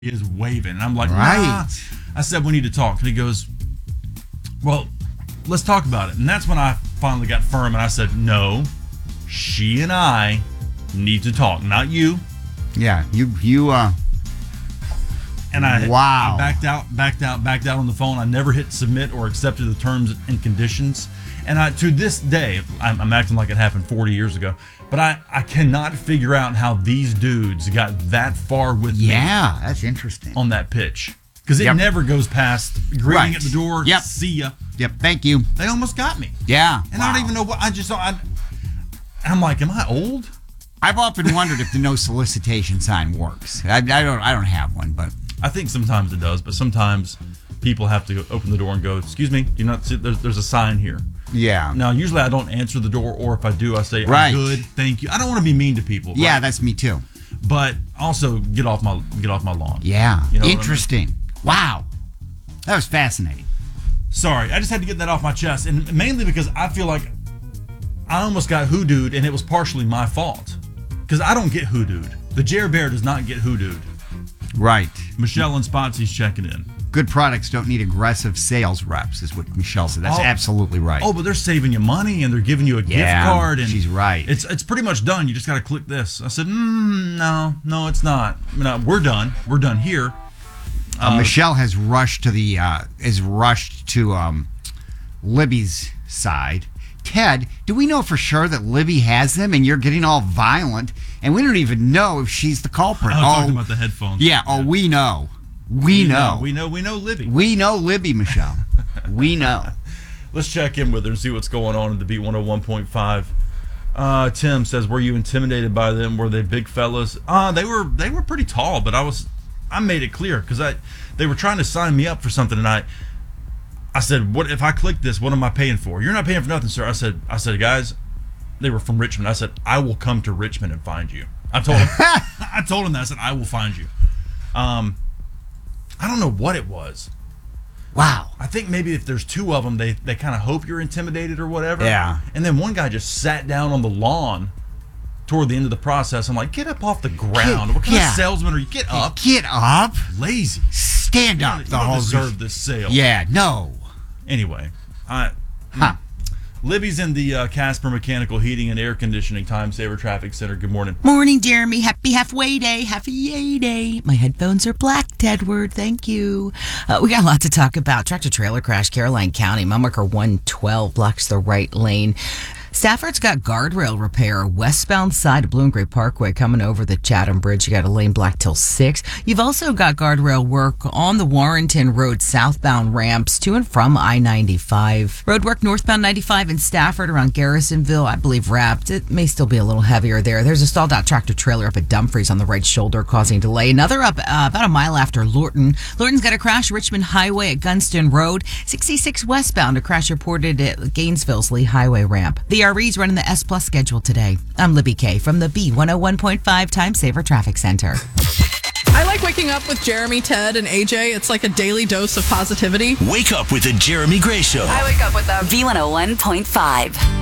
is waving. And I'm like, Right. nah. I said, we need to talk. And he goes, well, let's talk about it. And that's when I finally got firm and I said, no, she and I need to talk, not you. Yeah, you And I Wow. backed out on the phone. I never hit submit or accepted the terms and conditions. And to this day, I'm acting like it happened 40 years ago, but I cannot figure out how these dudes got that far with me Yeah, that's interesting. on that pitch. Because it Yep. never goes past greeting Right. at the door, Yep. see ya. Yep, thank you. They almost got me. Yeah. And I don't even know what, I'm like, am I old? I've often wondered if the no solicitation sign works. I don't have one, but I think sometimes it does, but sometimes people have to open the door and go, excuse me, do you not see, there's a sign here. yeah. Now, usually I don't answer the door, or if I do, I say, Right. I'm good, thank you. I don't want to be mean to people. Yeah, right? that's me too. But also, get off my lawn. Yeah. You know what I mean? Interesting. Wow. That was fascinating. Sorry, I just had to get that off my chest, and mainly because I feel like I almost got hoodooed, and it was partially my fault. Because I don't get hoodooed. The Jer Bear does not get hoodooed. Right. Michelle and Spotsy's checking in. Good products don't need aggressive sales reps, is what Michelle said. That's Oh. absolutely right. Oh, but they're saving you money, and they're giving you a gift card. And she's right. It's pretty much done. You just got to click this. I said, no, it's not. No, we're done. We're done here. Michelle has rushed to Libby's side. Ted, do we know for sure that Libby has them and you're getting all violent and we don't even know if she's the culprit? I was talking about the headphones. Yeah, we know. We know. We know Libby. We know Libby, Michelle. We know. Let's check in with her and see what's going on at the Beat 101.5. Tim says, were you intimidated by them? Were they big fellas? They were pretty tall, but I made it clear because they were trying to sign me up for something, and I said, what if I click this, what am I paying for? You're not paying for nothing, sir. I said, guys, they were from Richmond. I said, I will come to Richmond and find you. I told him that. I said, I will find you. I don't know what it was. Wow. I think maybe if there's two of them, they kind of hope you're intimidated or whatever. Yeah. And then one guy just sat down on the lawn toward the end of the process. I'm like, get up off the ground. What kind of salesman are you? Get up. Get up. Lazy. Stand up. You don't deserve this sale. Yeah, no. Anyway, Libby's in the Casper Mechanical Heating and Air Conditioning Time Saver Traffic Center. Good morning. Morning, Jeremy. Happy halfway day. Happy yay day. My headphones are black, Tedward. Thank you. We got a lot to talk about. Tractor trailer crash, Caroline County. Mile marker 112 blocks the right lane. Stafford's got guardrail repair westbound side of Blue and Gray Parkway coming over the Chatham Bridge. You got a lane blocked till 6. You've also got guardrail work on the Warrenton Road southbound ramps to and from I-95. Road work northbound 95 in Stafford around Garrisonville, I believe wrapped. It may still be a little heavier there. There's a stalled out tractor trailer up at Dumfries on the right shoulder causing delay. Another up about a mile after Lorton. Lorton's got a crash Richmond Highway at Gunston Road. 66 westbound, a crash reported at Gainesville's Lee Highway ramp. The RE's running the S Plus schedule today. I'm Libby Kay from the B101.5 Time Saver Traffic Center. I like waking up with Jeremy, Ted, and AJ. It's like a daily dose of positivity. Wake up with the Jeremy Gray Show. I wake up with them. B101.5.